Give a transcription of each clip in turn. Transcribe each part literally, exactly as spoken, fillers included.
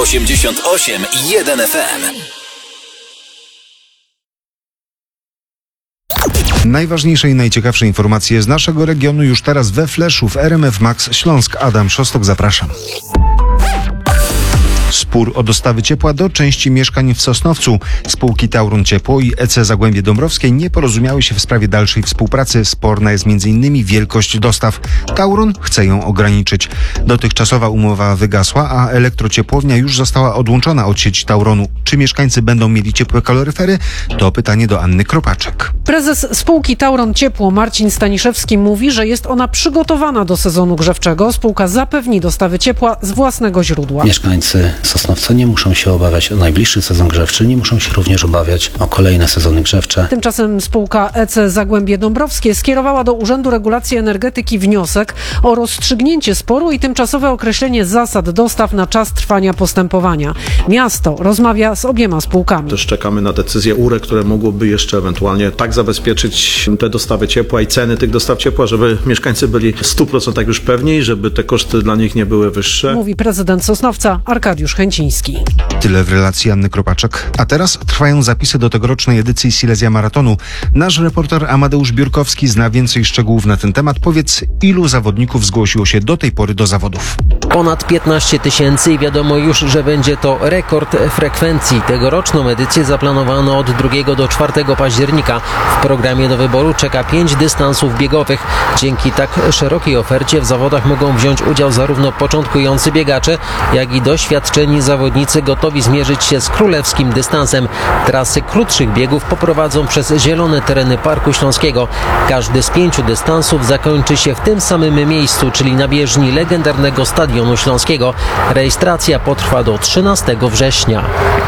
osiemdziesiąt osiem i jeden F M. Najważniejsze i najciekawsze informacje z naszego regionu już teraz we Fleszu w R M F Max Śląsk. Adam Szostok, zapraszam. Spór o dostawy ciepła do części mieszkań w Sosnowcu. Spółki Tauron Ciepło i E C Zagłębie Dąbrowskie nie porozumiały się w sprawie dalszej współpracy. Sporna jest między innymi wielkość dostaw. Tauron chce ją ograniczyć. Dotychczasowa umowa wygasła, a elektrociepłownia już została odłączona od sieci Tauronu. Czy mieszkańcy będą mieli ciepłe kaloryfery? To pytanie do Anny Kropaczek. Prezes spółki Tauron Ciepło Marcin Staniszewski mówi, że jest ona przygotowana do sezonu grzewczego. Spółka zapewni dostawy ciepła z własnego źródła. Mieszkańcy Sosnowca nie muszą się obawiać o najbliższy sezon grzewczy, nie muszą się również obawiać o kolejne sezony grzewcze. Tymczasem spółka E C Zagłębie Dąbrowskie skierowała do Urzędu Regulacji Energetyki wniosek o rozstrzygnięcie sporu i tymczasowe określenie zasad dostaw na czas trwania postępowania. Miasto rozmawia z obiema spółkami. Też czekamy na decyzje U R E, które mogłoby jeszcze ewentualnie tak zabezpieczyć te dostawy ciepła i ceny tych dostaw ciepła, żeby mieszkańcy byli w stu procentach już pewni, żeby te koszty dla nich nie były wyższe. Mówi prezydent Sosnowca Arkadiusz Chęciński. Tyle w relacji Anny Kropaczek. A teraz trwają zapisy do tegorocznej edycji Silesia Maratonu. Nasz reporter Amadeusz Biurkowski zna więcej szczegółów na ten temat. Powiedz, ilu zawodników zgłosiło się do tej pory do zawodów? Ponad piętnaście tysięcy i wiadomo już, że będzie to rekord frekwencji. Tegoroczną edycję zaplanowano od drugiego do czwartego października. W programie do wyboru czeka pięć dystansów biegowych. Dzięki tak szerokiej ofercie w zawodach mogą wziąć udział zarówno początkujący biegacze, jak i doświadczeni zawodnicy gotowi zmierzyć się z królewskim dystansem. Trasy krótszych biegów poprowadzą przez zielone tereny Parku Śląskiego. Każdy z pięciu dystansów zakończy się w tym samym miejscu, czyli na bieżni legendarnego Stadionu Śląskiego. Rejestracja potrwa do trzynastego września.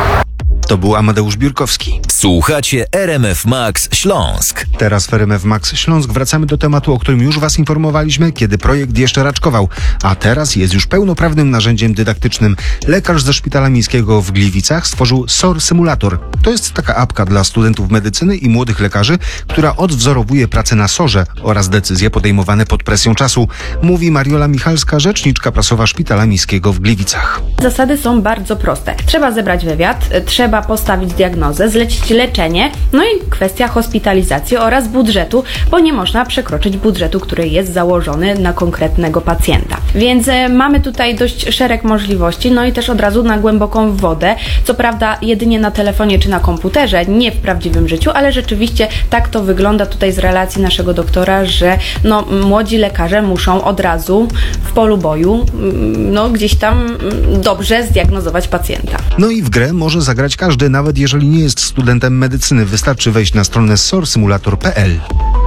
To był Amadeusz Biurkowski. Słuchacie R M F Max Śląsk. Teraz w R M F Max Śląsk wracamy do tematu, o którym już Was informowaliśmy, kiedy projekt jeszcze raczkował, a teraz jest już pełnoprawnym narzędziem dydaktycznym. Lekarz ze Szpitala Miejskiego w Gliwicach stworzył S O R Symulator. To jest taka apka dla studentów medycyny i młodych lekarzy, która odwzorowuje pracę na sorze oraz decyzje podejmowane pod presją czasu, mówi Mariola Michalska, rzeczniczka prasowa Szpitala Miejskiego w Gliwicach. Zasady są bardzo proste. Trzeba zebrać wywiad, trzeba postawić diagnozę, zlecić leczenie, no i kwestia hospitalizacji oraz budżetu, bo nie można przekroczyć budżetu, który jest założony na konkretnego pacjenta. Więc e, mamy tutaj dość szereg możliwości, no i też od razu na głęboką wodę, co prawda jedynie na telefonie czy na komputerze, nie w prawdziwym życiu, ale rzeczywiście tak to wygląda tutaj z relacji naszego doktora, że no, młodzi lekarze muszą od razu w polu boju no, gdzieś tam dobrze zdiagnozować pacjenta. No i w grę może zagrać każdy, nawet jeżeli nie jest studentem medycyny. Wystarczy wejść na stronę sorsimulator kropka p l.